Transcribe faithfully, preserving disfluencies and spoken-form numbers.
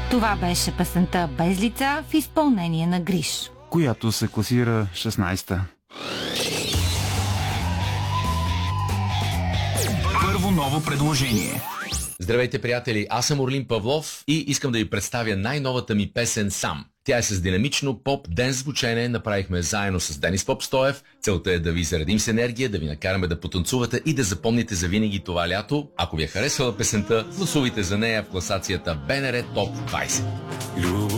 Това беше песента "Без лица" в изпълнение на Гриш, която се класира шестнайсета. Първо ново предложение. Здравейте, приятели! Аз съм Орлин Павлов и искам да ви представя най-новата ми песен "Сам". Тя е с динамично поп-денс звучене, направихме заедно с Денис Попстоев. Целта е да ви заредим с енергия, да ви накараме да потанцувате и да запомните завинаги това лято. Ако ви е харесвала песента, гласувайте за нея в класацията БНР Топ двайсет.